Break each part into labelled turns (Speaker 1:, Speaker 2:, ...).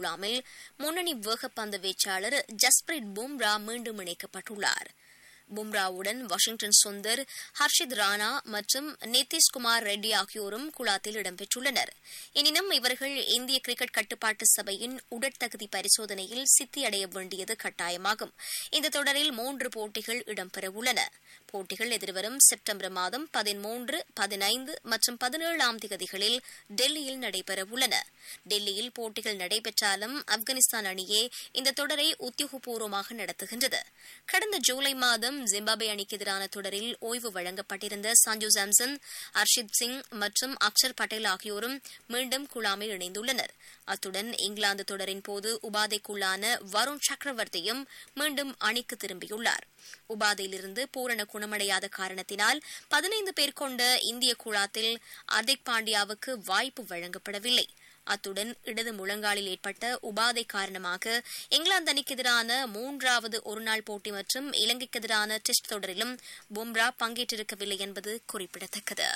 Speaker 1: குழாமில் முன்னணி வேகப்பந்து வீச்சாளர் ஜஸ்பிரீத் பும்ரா மீண்டும் இணைக்கப்பட்டுள்ளார். பும்ராவுடன் வாஷிங்டன் சுந்தர், ஹர்ஷித் ராணா மற்றும் நிதிஷ்குமார் ரெட்டி ஆகியோரும் குழாத்தில் இடம்பெற்றுள்ளனர். எனினும் இவர்கள் இந்திய கிரிக்கெட் கட்டுப்பாட்டு சபையின் உடற்தகுதி பரிசோதனையில் சித்தியடைய வேண்டியது கட்டாயமாகும். இந்த தொடரில் 3 போட்டிகள் இடம்பெறவுள்ளன. போட்டிகள் எதிர்வரும் செப்டம்பர் மாதம் 13, 15 மற்றும் 17ஆம் தேதிகளில் டெல்லியில் நடைபெறவுள்ளன. டெல்லியில் போட்டிகள் நடைபெற்றாலும் ஆப்கானிஸ்தான் அணியே இந்த தொடரை உத்தியோகபூர்வமாக நடத்துகின்றது. கடந்த ஜூலை மாதம் ஜிம்பாப்வே அணிக்கு எதிரான தொடரில் ஓய்வு வழங்கப்பட்டிருந்த சஞ்சு சாம்சன், அர்ஷித் சிங் மற்றும் அக்ஷர் பட்டேல் ஆகியோரும் மீண்டும் குழாமில் இணைந்துள்ளனர். அத்துடன் இங்கிலாந்து தொடரின் போது உபாதைக்குள்ளான வருண் சக்கரவர்த்தியும் மீண்டும் அணிக்கு திரும்பியுள்ளார். உபாதையிலிருந்து பூரண குணமடையாத காரணத்தினால் 15 பேர் கொண்ட இந்திய குழாத்தில் ஹர்திக் பாண்டியாவுக்கு வாய்ப்பு வழங்கப்படவில்லை. அத்துடன் இடது முழங்காலில் ஏற்பட்ட உபாதை காரணமாக இங்கிலாந்து அணிக்கு எதிரான 3வது ஒருநாள் போட்டி மற்றும் இலங்கைக்கு எதிரான டெஸ்ட் தொடரிலும் பும்ரா பங்கேற்றிருக்கவில்லை என்பது குறிப்பிடத்தக்கது.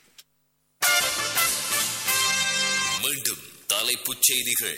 Speaker 2: மீண்டும் தலைப்புச் செய்திகள்.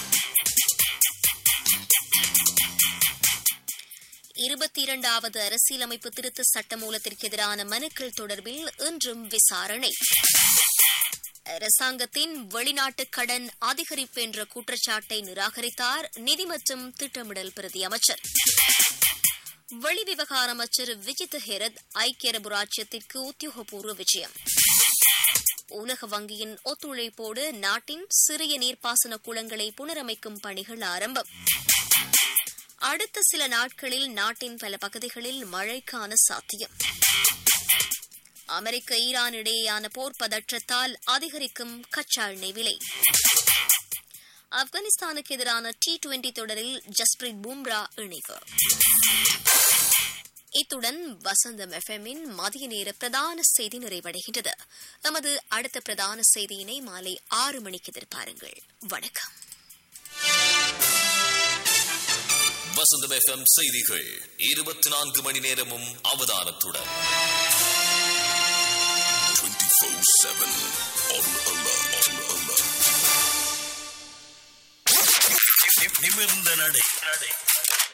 Speaker 1: 22வது அரசியலமைப்பு திருத்த சட்டமூலத்திற்கு எதிரான மனுக்கள் தொடர்பில் இன்றும் விசாரணை. அரசாங்கத்தின் வெளிநாட்டு கடன் அதிகரிப்பு என்ற குற்றச்சாட்டை நிராகரித்தார் நிதி மற்றும் திட்டமிடல் பிரதி அமைச்சர். வெளிவிவகார அமைச்சர் விஜித் ஹெரத் ஐக்கிய அரபு ராஜ்யத்திற்கு உத்தியோகபூர்வ விஜயம். உலக வங்கியின் ஒத்துழைப்போடு நாட்டின் சிறிய நீர்ப்பாசன குளங்களை புனரமைக்கும் பணிகள் ஆரம்பம். அடுத்த சில நாட்களில் நாட்டின் பல பகுதிகளில் மழைக்கான சாத்தியம். அமெரிக்க ஈரான் இடையேயான போர் பதற்றத்தால் அதிகரிக்கும் கச்சா எண்ணெய் விலை. ஆப்கானிஸ்தானுக்கு எதிரான T20 தொடரில் ஜஸ்பிரீத் பும்ரா இணைவு. இத்துடன் வசந்தம் FM-இன் மதிய நேர பிரதான செய்தி நிறைவடைகின்றது. நமது அடுத்த பிரதான செய்தியினை மாலை 6 மணிக்கு எதிர்பாருங்கள். வணக்கம்.
Speaker 2: வசந்தம் FM செய்திகள் 24 மணி நேரமும் அவதானத்துடன் 24/7 on alert. நிமிர்ந்த நடை